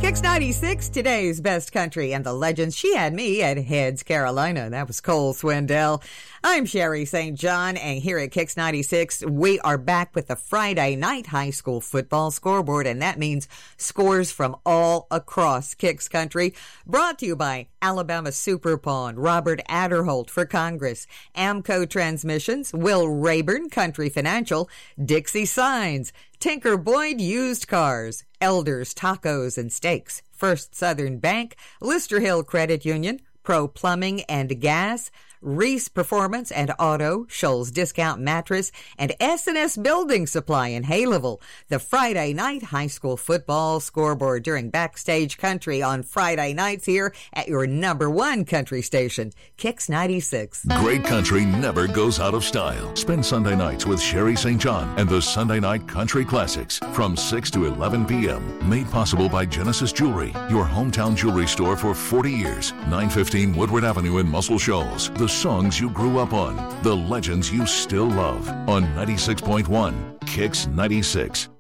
Kicks 96, today's best country, and the legends. She had me at Heads, Carolina. That was Cole Swindell. I'm Sherry St. John, and here at Kicks 96, we are back with the Friday night high school football scoreboard, and that means scores from all across Kicks country. Brought to you by Alabama Super Pawn, Robert Adderholt for Congress, Amco Transmissions, Will Rayburn Country Financial, Dixie Signs, Tinker Boyd Used Cars, Elders Tacos and Steaks, First Southern Bank, Lister Hill Credit Union, Pro Plumbing and Gas, Reese Performance and Auto, Scholl's Discount Mattress, and S&S Building Supply in Haleville. The Friday night high school football scoreboard during Backstage Country on Friday nights here at your number one country station, Kicks 96. Great country never goes out of style. Spend Sunday nights with Sherry St. John and the Sunday Night Country Classics from 6 to 11 p.m. Made possible by Genesis Jewelry, your hometown jewelry store for 40 years. 915 Woodward Avenue in Muscle Shoals. The songs you grew up on, the legends you still love on 96.1 Kicks 96.